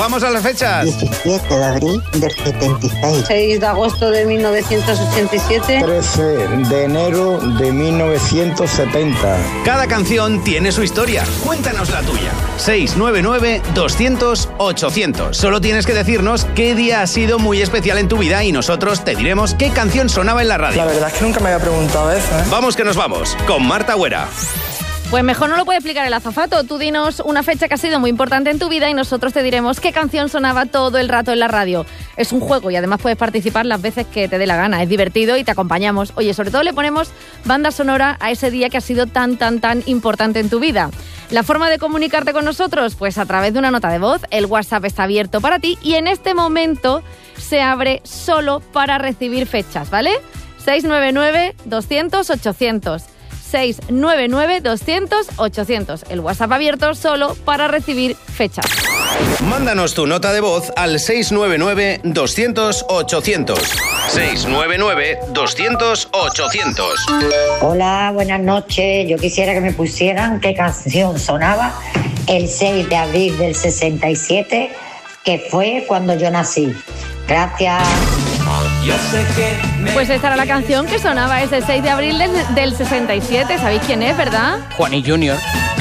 ¡Jugamos a las fechas! 17 de abril del 76. 6 de agosto de 1987. 13 de enero de 1970. Cada canción tiene su historia. Cuéntanos la tuya. 699-200-800. Solo tienes que decirnos qué día ha sido muy especial en tu vida y nosotros te diremos qué canción sonaba en la radio. La verdad es que nunca me había preguntado eso, ¿eh? Vamos que nos vamos, con Marta Huera. Pues mejor no lo puede explicar el azafato. Tú dinos una fecha que ha sido muy importante en tu vida y nosotros te diremos qué canción sonaba todo el rato en la radio. Es un juego y además puedes participar las veces que te dé la gana. Es divertido y te acompañamos. Oye, sobre todo le ponemos banda sonora a ese día que ha sido tan importante en tu vida. La forma de comunicarte con nosotros, pues a través de una nota de voz. El WhatsApp está abierto para ti y en este momento se abre solo para recibir fechas, ¿vale? 699-200-800. 699-200-800. El WhatsApp abierto solo para recibir fechas. Mándanos tu nota de voz al 699-200-800. 699-200-800. Hola, buenas noches. Yo quisiera que me pusieran qué canción sonaba el 6 de abril del 67, que fue cuando yo nací. Gracias. Pues esta era la canción que sonaba ese 6 de abril del 67. ¿Sabéis quién es, verdad? Juan y Junior.